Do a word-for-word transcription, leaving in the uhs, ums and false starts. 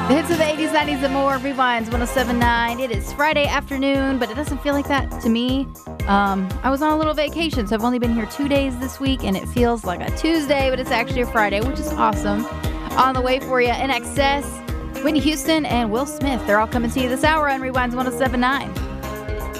The hits of the eighties, nineties, and more. Rewinds one oh seven point nine. It is Friday afternoon, but it doesn't feel like that to me. Um, I was on a little vacation, so I've only been here two days this week, and it feels like a Tuesday, but it's actually a Friday, which is awesome. On the way for you, In Excess, Whitney Houston, and Will Smith. They're all coming to you this hour on Rewinds one oh seven point nine.